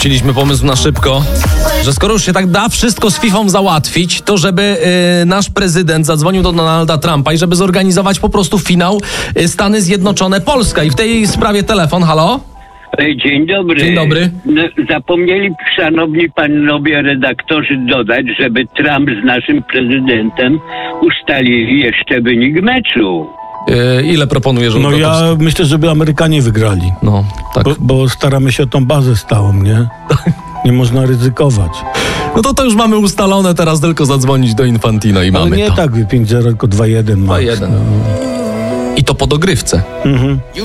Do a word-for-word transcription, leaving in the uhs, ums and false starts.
rzuciliśmy pomysł na szybko, że skoro już się tak da wszystko z fifą załatwić, to żeby y, nasz prezydent zadzwonił do Donalda Trumpa i żeby zorganizować po prostu finał y, Stany Zjednoczone-Polska. I w tej sprawie telefon, halo? Dzień dobry. Dzień dobry. No, zapomnieli, szanowni panowie redaktorzy, dodać, żeby Trump z naszym prezydentem ustalili jeszcze wynik meczu. Y, ile proponujesz? No ja myślę, żeby Amerykanie wygrali. No, tak. Bo, bo staramy się o tą bazę stałą, nie? Nie można ryzykować. No to to już mamy ustalone, teraz tylko zadzwonić do Infantino i Ale mamy nie to. tak pięć zero, tylko dwa jeden. dwa jeden. I to po dogrywce. Mhm.